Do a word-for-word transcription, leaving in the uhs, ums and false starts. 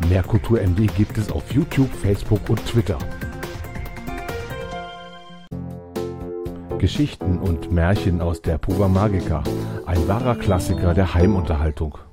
Mehr Kultur M D gibt es auf YouTube, Facebook und Twitter. Geschichten und Märchen aus der Puva Magica, ein wahrer Klassiker der Heimunterhaltung.